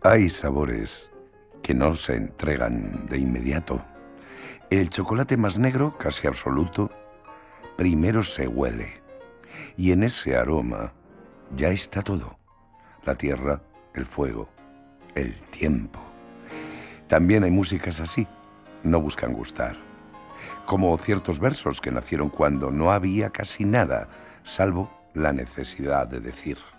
Hay sabores que no se entregan de inmediato. El chocolate más negro, casi absoluto, primero se huele. Y en ese aroma ya está todo. La tierra, el fuego, el tiempo. También hay músicas así, no buscan gustar. Como ciertos versos que nacieron cuando no había casi nada, salvo la necesidad de decir.